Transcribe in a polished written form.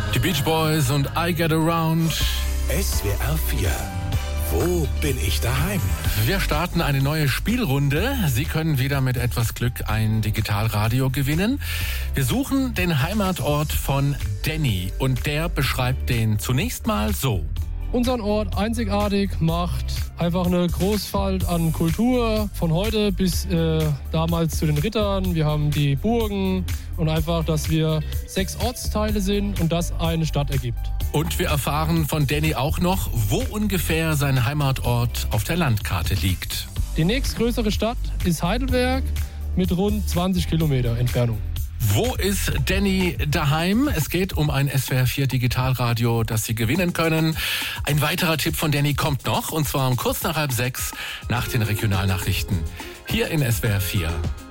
Die Beach Boys und I Get Around. SWR 4. Wo bin ich daheim? Wir starten eine neue Spielrunde. Sie können wieder mit etwas Glück ein Digitalradio gewinnen. Wir suchen den Heimatort von Danny und der beschreibt den zunächst mal so. Unseren Ort einzigartig macht einfach eine Großfalt an Kultur von heute bis damals zu den Rittern. Wir haben die Burgen und einfach, dass wir 6 Ortsteile sind und das eine Stadt ergibt. Und wir erfahren von Danny auch noch, wo ungefähr sein Heimatort auf der Landkarte liegt. Die nächstgrößere Stadt ist Heidelberg mit rund 20 Kilometer Entfernung. Wo ist Danny daheim? Es geht um ein SWR 4 Digitalradio, das Sie gewinnen können. Ein weiterer Tipp von Danny kommt noch, und zwar um kurz nach 5:30 nach den Regionalnachrichten. Hier in SWR 4.